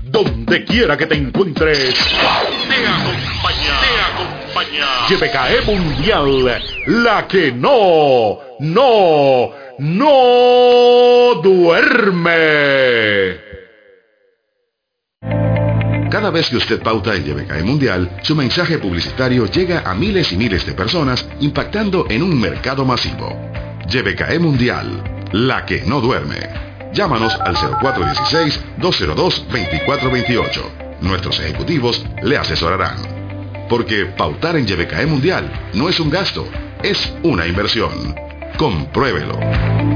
Donde quiera que te encuentres, te acompaña. YPKE Mundial, la que no duerme. Cada vez que usted pauta en YPKE Mundial, su mensaje publicitario llega a miles y miles de personas, impactando en un mercado masivo. YPKE Mundial, la que no duerme. Llámanos al 0416-202-2428. Nuestros ejecutivos le asesorarán. Porque pautar en YPKE Mundial no es un gasto, es una inversión. Compruébelo.